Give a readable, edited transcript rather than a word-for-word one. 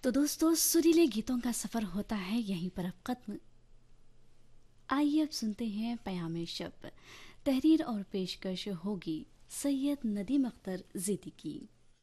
तो दोस्तों, सुरीले गीतों का सफर होता है यहीं पर अब खत्म। आइए अब सुनते हैं पयामे शब। तहरीर और पेशकश होगी सैयद नदीम अख्तर ज़ैदी की।